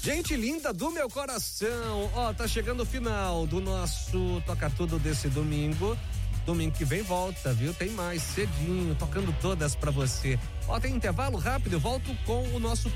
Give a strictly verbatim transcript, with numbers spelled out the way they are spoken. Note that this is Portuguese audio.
Gente linda do meu coração, ó, tá chegando o final do nosso Toca Tudo desse domingo. Domingo que vem volta, viu? Tem mais cedinho, tocando todas pra você. Ó, tem intervalo rápido, volto com o nosso